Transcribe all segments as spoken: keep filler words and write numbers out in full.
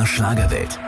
der Schlagerwelt.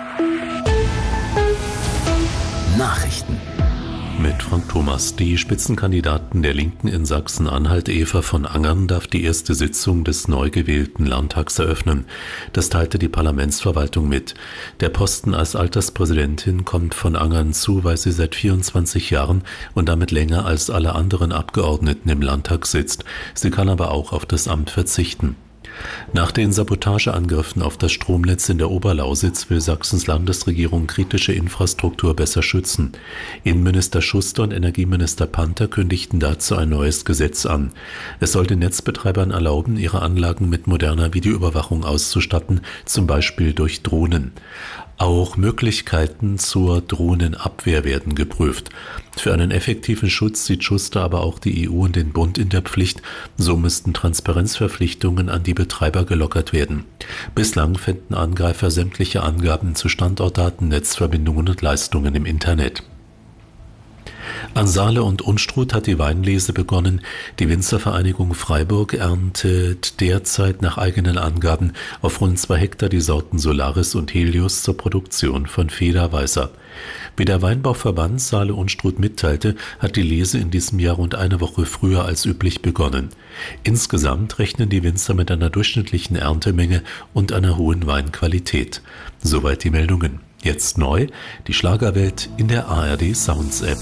Nachrichten. Mit Frank Thomas. Die Spitzenkandidaten der Linken in Sachsen-Anhalt, Eva von Angern, darf die erste Sitzung des neu gewählten Landtags eröffnen. Das teilte die Parlamentsverwaltung mit. Der Posten als Alterspräsidentin kommt von Angern zu, weil sie seit vierundzwanzig Jahren und damit länger als alle anderen Abgeordneten im Landtag sitzt. Sie kann aber auch auf das Amt verzichten. Nach den Sabotageangriffen auf das Stromnetz in der Oberlausitz will Sachsens Landesregierung kritische Infrastruktur besser schützen. Innenminister Schuster und Energieminister Panther kündigten dazu ein neues Gesetz an. Es soll den Netzbetreibern erlauben, ihre Anlagen mit moderner Videoüberwachung auszustatten, zum Beispiel durch Drohnen. Auch Möglichkeiten zur Drohnenabwehr werden geprüft. Für einen effektiven Schutz sieht Schuster aber auch die E U und den Bund in der Pflicht. So müssten Transparenzverpflichtungen an die Betreiber gelockert werden. Bislang fänden Angreifer sämtliche Angaben zu Standortdaten, Netzverbindungen und Leistungen im Internet. An Saale und Unstrut hat die Weinlese begonnen. Die Winzervereinigung Freiburg erntet derzeit nach eigenen Angaben auf rund zwei Hektar die Sorten Solaris und Helios zur Produktion von Federweißer. Wie der Weinbauverband Saale Unstrut mitteilte, hat die Lese in diesem Jahr rund eine Woche früher als üblich begonnen. Insgesamt rechnen die Winzer mit einer durchschnittlichen Erntemenge und einer hohen Weinqualität. Soweit die Meldungen. Jetzt neu, die Schlagerwelt in der A R D Sounds App.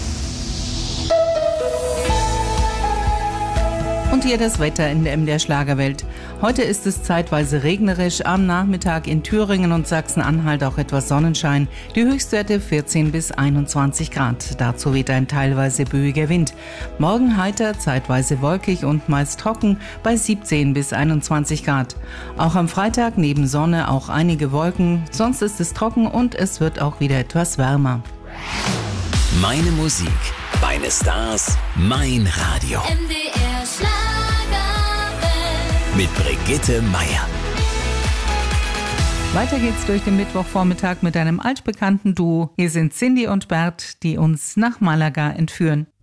Und hier das Wetter in der M D R Schlagerwelt. Heute ist es zeitweise regnerisch, am Nachmittag in Thüringen und Sachsen-Anhalt auch etwas Sonnenschein. Die Höchstwerte vierzehn bis einundzwanzig Grad. Dazu weht ein teilweise böiger Wind. Morgen heiter, zeitweise wolkig und meist trocken bei siebzehn bis einundzwanzig Grad. Auch am Freitag neben Sonne auch einige Wolken. Sonst ist es trocken und es wird auch wieder etwas wärmer. Meine Musik, meine Stars, mein Radio. M D R Schlagerwelt. Mit Brigitte Meier. Weiter geht's durch den Mittwochvormittag mit einem altbekannten Duo. Hier sind Cindy und Bert, die uns nach Malaga entführen.